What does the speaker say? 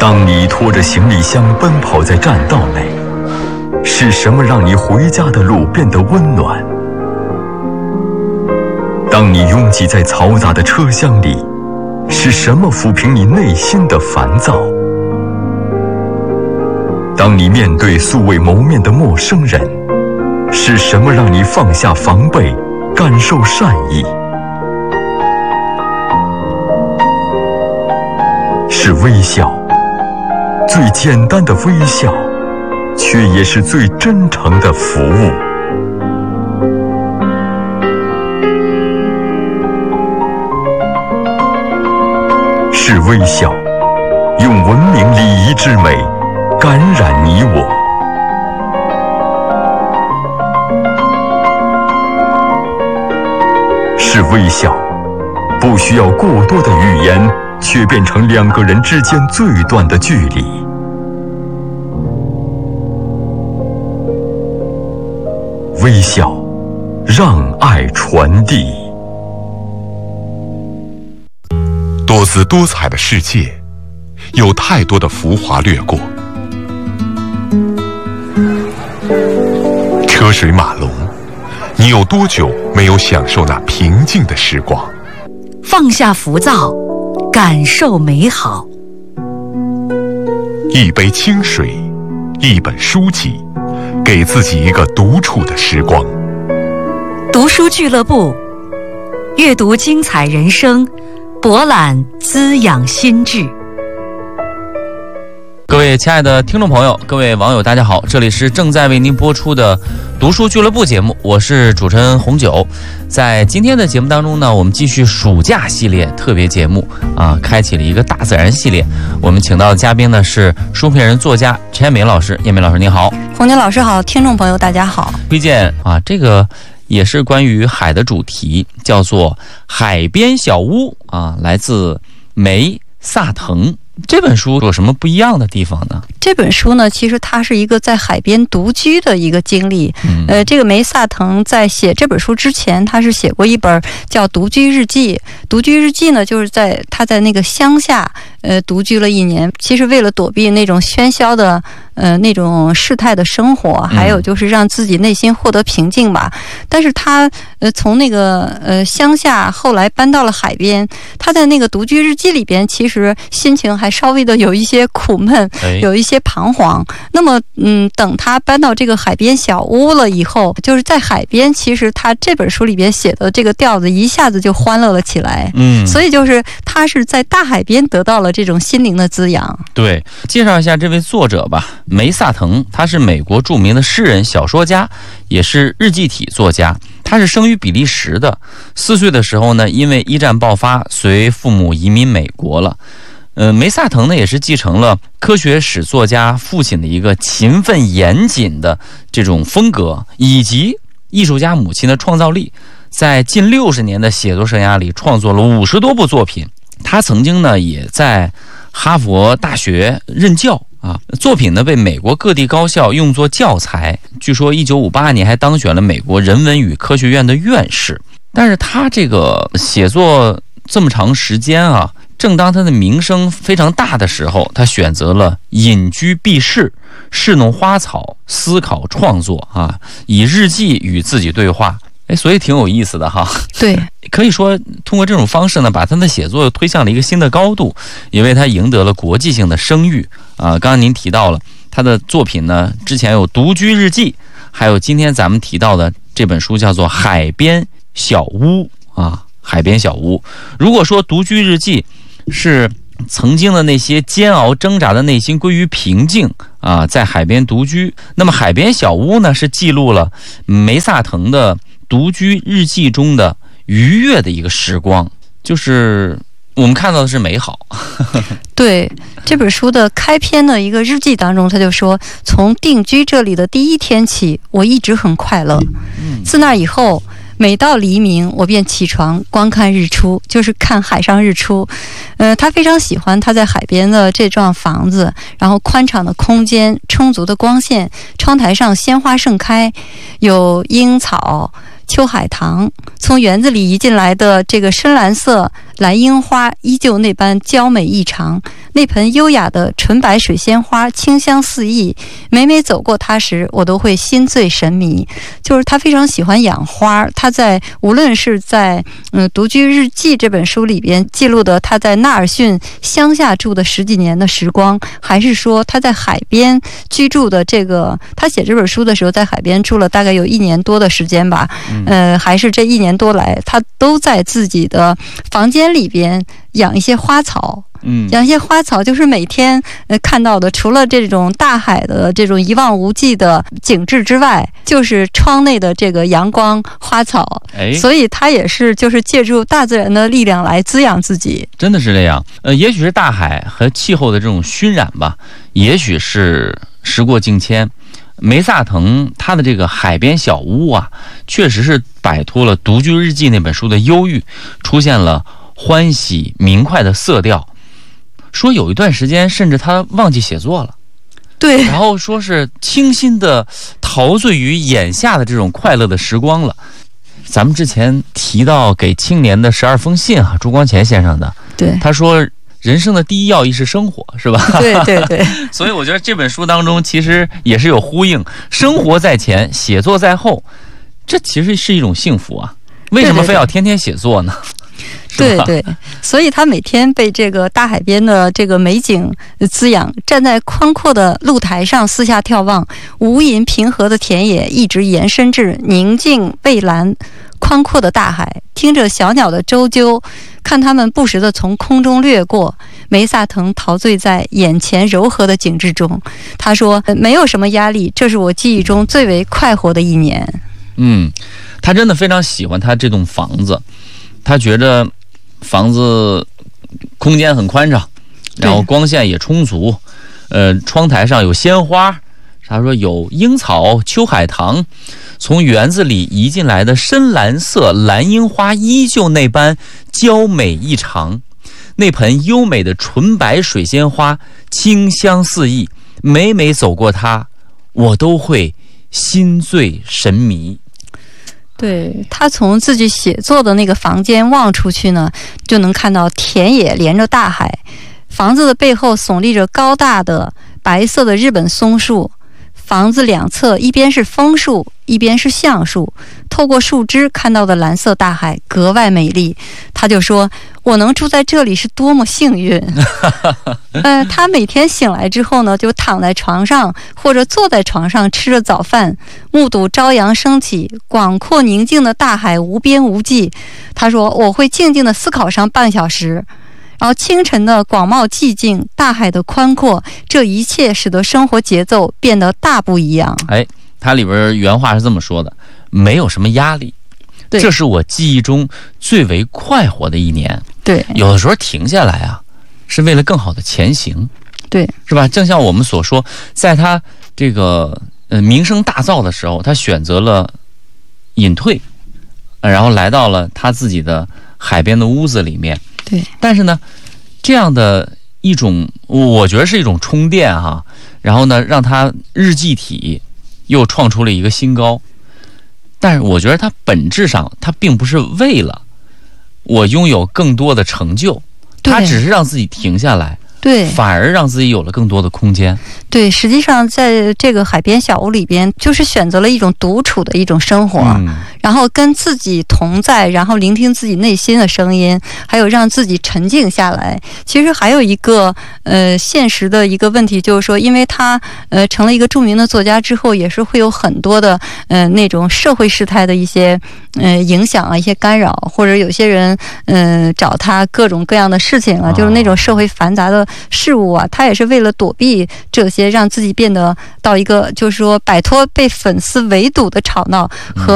当你拖着行李箱奔跑在栈道内，是什么让你回家的路变得温暖？当你拥挤在嘈杂的车厢里，是什么抚平你内心的烦躁？当你面对素未谋面的陌生人，是什么让你放下防备，感受善意？是微笑，最简单的微笑，却也是最真诚的服务。是微笑，用文明礼仪之美感染你我。是微笑，不需要过多的语言，却变成两个人之间最短的距离。微笑，让爱传递。 多姿多彩的世界，有太多的浮华掠过，车水马龙，你有多久没有享受那平静的时光？ 放下浮躁，感受美好。 一杯清水，一本书籍，给自己一个独处的时光。 读书俱乐部，阅读精彩人生，博览滋养心智。 各位亲爱的听众朋友，各位网友大家好，这里是正在为您播出的读书俱乐部节目，我是主持人红九。在今天的节目当中呢，我们继续暑假系列特别节目开启了一个大自然系列。我们请到的嘉宾呢是书评人作家陈彦美老师。彦美老师您好。 红牛老师好，听众朋友大家好。 推荐这个也是关于海的主题，叫做海边小屋来自梅萨腾。这本书有什么不一样的地方呢？ 这本书呢，其实它是一个在海边独居的一个经历。这个梅萨腾在写这本书之前，他是写过一本叫《独居日记》。独居日记呢，就是他在那个乡下独居了1年，其实为了躲避那种喧嚣的那种世态的生活，还有就是让自己内心获得平静吧。但是他从那个乡下后来搬到了海边，他在那个独居日记里边，其实心情还稍微的有一些苦闷，有一些彷徨。那么等他搬到这个海边小屋了以后，就是在海边，其实他这本书里边写的这个调子一下子就欢乐了起来。所以就是他是在大海边得到了这种心灵的滋养。对， 介绍一下这位作者吧。梅萨腾，他是美国著名的诗人、小说家，也是日记体作家。他是生于比利时的，4岁的时候呢，因为一战爆发，随父母移民美国了。梅萨腾呢，也是继承了科学史作家父亲的一个勤奋严谨的这种风格，以及艺术家母亲的创造力。在近60年的写作生涯里，创作了50多部作品。他曾经呢，也在哈佛大学任教作品呢被美国各地高校用作教材。据说1958年还当选了美国人文与科学院的院士。但是他这个写作这么长时间正当他的名声非常大的时候，他选择了隐居避世，侍弄花草，思考创作以日记与自己对话。所以挺有意思的对，可以说通过这种方式呢，把他的写作推向了一个新的高度，也为他赢得了国际性的声誉刚刚您提到了他的作品呢，之前有《独居日记》，还有今天咱们提到的这本书叫做《海边小屋》海边小屋。如果说《独居日记》是曾经的那些煎熬挣扎的内心归于平静在海边独居，那么《海边小屋》呢，是记录了梅萨腾的独居日记中的愉悦的一个时光，就是我们看到的是美好。 对，这本书的开篇的一个日记当中，他就说，从定居这里的第1天起，我一直很快乐。自那以后，每到黎明，我便起床观看日出，就是看海上日出。他非常喜欢他在海边的这幢房子，然后宽敞的空间，充足的光线，窗台上鲜花盛开，有樱草、秋海棠，从园子里移进来的这个深蓝色蓝樱花依旧那般娇美异常，那盆优雅的纯白水仙花清香四溢，每每走过它时，我都会心醉神迷。就是他非常喜欢养花，他无论是在独居日记这本书里边记录的他在纳尔逊乡下住的10几年的时光，还是说他在海边居住的他写这本书的时候在海边住了大概有1年多的时间吧，还是这1年多来他都在自己的房间里边养一些花草。养一些花草，就是每天看到的，除了这种大海的这种一望无际的景致之外，就是窗内的这个阳光、花草。所以他也是就是借助大自然的力量来滋养自己。 真的是这样。也许是大海和气候的这种熏染吧，也许是时过境迁。梅萨腾他的这个海边小屋啊，确实是摆脱了《独居日记》那本书的忧郁，出现了欢喜明快的色调。说有一段时间甚至他忘记写作了， 对， 然后说是清新的陶醉于眼下的这种快乐的时光了。咱们之前提到给青年的12封信啊，朱光潜先生的， 对， 他说人生的第一要义是生活，是吧？ 对对对。 所以我觉得这本书当中其实也是有呼应，生活在前，写作在后，这其实是一种幸福啊。为什么非要天天写作呢？ 对对，所以他每天被这个大海边的这个美景滋养，站在宽阔的露台上四下眺望，无垠平和的田野一直延伸至宁静蔚蓝宽阔的大海，听着小鸟的啾啾，看它们不时地从空中掠过，梅萨腾陶醉在眼前柔和的景致中。他说没有什么压力，这是我记忆中最为快活的1年。 他真的非常喜欢他这栋房子，他觉得房子空间很宽敞，然后光线也充足，窗台上有鲜花，他说有樱草、秋海棠，从园子里移进来的深蓝色蓝樱花依旧那般娇美异常，那盆优美的纯白水仙花清香四溢，每每走过它，我都会心醉神迷。 对，他从自己写作的那个房间望出去呢，就能看到田野连着大海，房子的背后耸立着高大的白色的日本松树，房子两侧一边是枫树，一边是橡树，透过树枝看到的蓝色大海格外美丽。他就说我能住在这里是多么幸运。他每天醒来之后呢，就躺在床上或者坐在床上吃着早饭，目睹朝阳升起，广阔宁静的大海无边无际。他说我会静静地思考上半小时，然后清晨的广袤寂静，大海的宽阔，这一切使得生活节奏变得大不一样。 它里边原话是这么说的，没有什么压力，这是我记忆中最为快活的1年。 对， 有的时候停下来啊，是为了更好的前行。 对， 是吧？正像我们所说，在他这个名声大噪的时候，他选择了隐退，然后来到了他自己的海边的屋子里面。 对， 但是呢，这样的一种，我觉得是一种充电哈。然后呢，让他日记体又创出了一个新高。但是我觉得他本质上，他并不是为了我拥有更多的成就，他只是让自己停下来。 对， 反而让自己有了更多的空间。 对，实际上在这个海边小屋里边，就是选择了一种独处的一种生活，然后跟自己同在，然后聆听自己内心的声音，还有让自己沉静下来。其实还有一个现实的一个问题，就是说，因为他成了一个著名的作家之后，也是会有很多的那种社会事态的一些影响啊，一些干扰，或者有些人找他各种各样的事情啊，就是那种社会繁杂的事物啊，他也是为了躲避这些，让自己变得到一个就是说摆脱被粉丝围堵的吵闹和